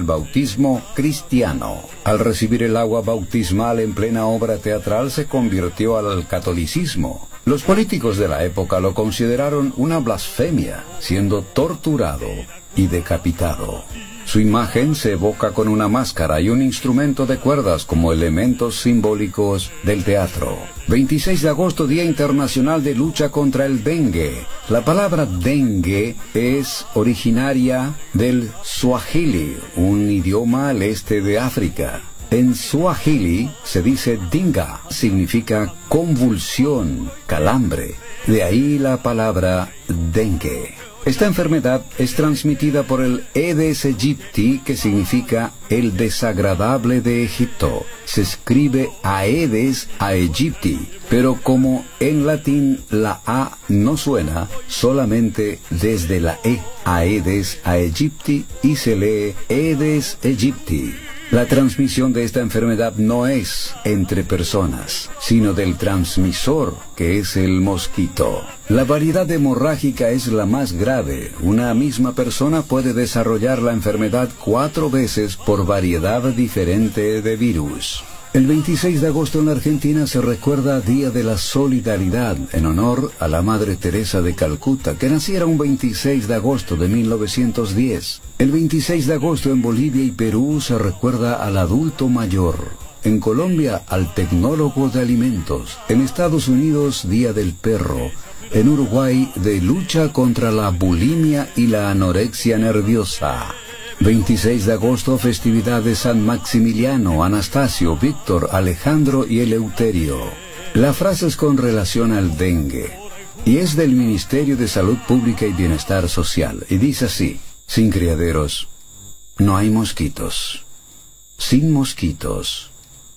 bautismo cristiano. Al recibir el agua bautismal en plena obra teatral se convirtió al catolicismo. Los políticos de la época lo consideraron una blasfemia, siendo torturado y decapitado. Su imagen se evoca con una máscara y un instrumento de cuerdas como elementos simbólicos del teatro. 26 de agosto, Día Internacional de Lucha contra el Dengue. La palabra dengue es originaria del Swahili, un idioma al este de África. En Swahili se dice dinga, significa convulsión, calambre. De ahí la palabra dengue. Esta enfermedad es transmitida por el Aedes aegypti, que significa el desagradable de Egipto. Se escribe Aedes aegypti, pero como en latín la A no suena, solamente desde la E, Aedes aegypti, y se lee Aedes aegypti. La transmisión de esta enfermedad no es entre personas, sino del transmisor, que es el mosquito. La variedad hemorrágica es la más grave. Una misma persona puede desarrollar la enfermedad 4 veces por variedad diferente de virus. El 26 de agosto en la Argentina se recuerda Día de la Solidaridad, en honor a la Madre Teresa de Calcuta, que naciera un 26 de agosto de 1910. El 26 de agosto en Bolivia y Perú se recuerda al adulto mayor. En Colombia, al tecnólogo de alimentos. En Estados Unidos, Día del Perro. En Uruguay, de lucha contra la bulimia y la anorexia nerviosa. 26 de agosto, festividad de San Maximiliano, Anastasio, Víctor, Alejandro y Eleuterio. La frase es con relación al dengue y es del Ministerio de Salud Pública y Bienestar Social, y dice así: sin criaderos no hay mosquitos, sin mosquitos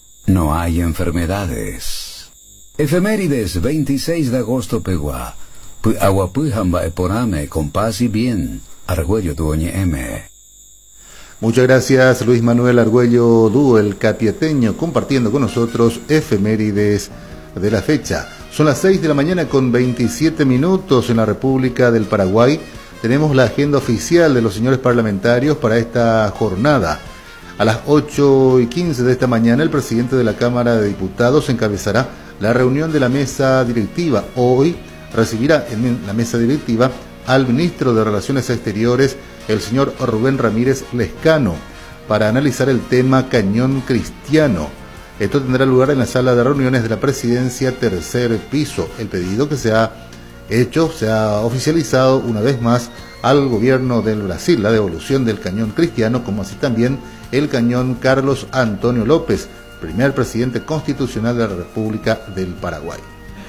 no hay enfermedades. Efemérides. 26 de agosto, Pegua Aguapujamba Eporame, con paz y bien, Argüello Duoñe M. Muchas gracias, Luis Manuel Argüello Dúo, el capiateño, compartiendo con nosotros efemérides de la fecha. Son las 6 de la mañana con 27 minutos en la República del Paraguay. Tenemos la agenda oficial de los señores parlamentarios para esta jornada. A las 8:15 de esta mañana, el presidente de la Cámara de Diputados encabezará la reunión de la mesa directiva. Hoy recibirá en la mesa directiva al ministro de Relaciones Exteriores, el señor Rubén Ramírez Lescano, para analizar el tema Cañón Cristiano. Esto tendrá lugar en la sala de reuniones de la presidencia, tercer piso. El pedido que se ha hecho, se ha oficializado una vez más al gobierno del Brasil, la devolución del Cañón Cristiano, como así también el Cañón Carlos Antonio López, primer presidente constitucional de la República del Paraguay.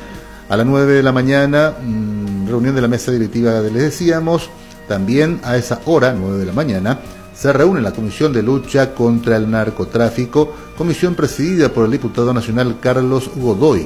A las 9 de la mañana, reunión de la mesa directiva, les decíamos. También a esa hora, 9 de la mañana, se reúne la Comisión de Lucha contra el Narcotráfico, comisión presidida por el diputado nacional Carlos Godoy.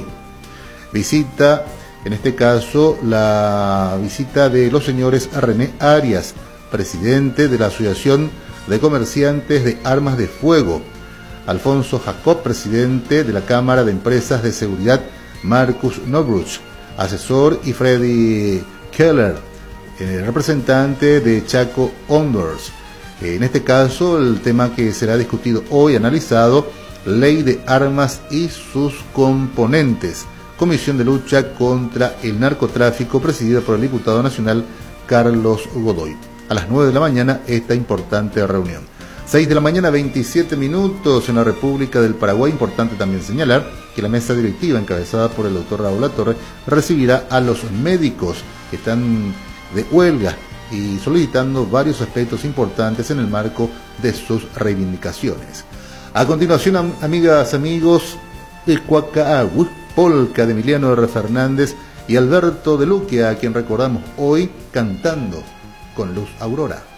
Visita, en este caso, la visita de los señores René Arias, presidente de la Asociación de Comerciantes de Armas de Fuego, Alfonso Jacob, presidente de la Cámara de Empresas de Seguridad, Marcus Nobruch, asesor, y Freddy Keller, representante de Chaco Ondors. En este caso, el tema que será discutido hoy, analizado, ley de armas y sus componentes. Comisión de Lucha contra el Narcotráfico, presidida por el diputado nacional Carlos Godoy. A las 9 de la mañana, esta importante reunión. 6 de la mañana, 27 minutos en la República del Paraguay. Importante también señalar que la mesa directiva, encabezada por el doctor Raúl Latorre, recibirá a los médicos que están de huelga y solicitando varios aspectos importantes en el marco de sus reivindicaciones. A continuación, amigas, amigos, el Cuacaagüe, polca de Emiliano R. Fernández y Alberto de Luque, a quien recordamos hoy cantando con Luz Aurora.